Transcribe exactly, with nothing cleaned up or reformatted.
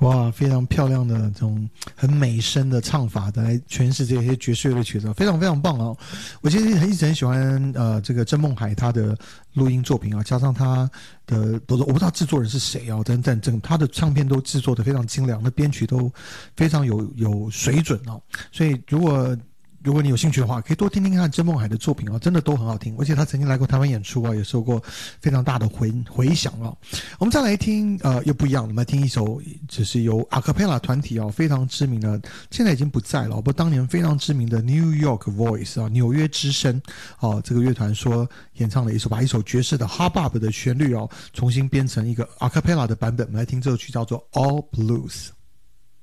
哇，非常漂亮的这种很美声的唱法的来诠释这些爵士乐的曲子，非常非常棒哦！我其实一直很喜欢呃这个曾孟海他的录音作品啊，加上他的不是我不知道制作人是谁哦，但但整他的唱片都制作的非常精良，那编曲都非常有有水准哦，所以如果如果你有兴趣的话，可以多听听看曾孟海的作品哦，真的都很好听，而且他曾经来过台湾演出啊，也受过非常大的回回响哦。我们再来听，呃，又不一样，我们来听一首，就是由 a cappella 团体哦非常知名的，现在已经不在了，不过当年非常知名的 New York Voice 啊，纽约之声哦，这个乐团说演唱了一首，把一首爵士的 hop bop 的旋律哦，重新编成一个 a cappella 的版本，我们来听这首曲叫做 All Blues。